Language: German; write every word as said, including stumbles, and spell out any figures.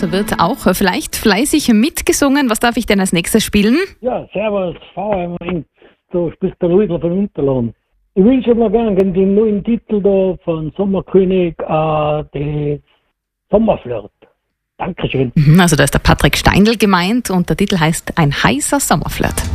wird auch vielleicht fleißig mitgesungen. Was darf ich denn als nächstes spielen? Ja, servus, V M, du spielst der Luidl von Unterlohn. Ich wünsche mir gerne den neuen Titel da von Sommerkönig, äh, die Sommerflirt. Dankeschön. Also da ist der Patrick Steindl gemeint und der Titel heißt Ein heißer Sommerflirt.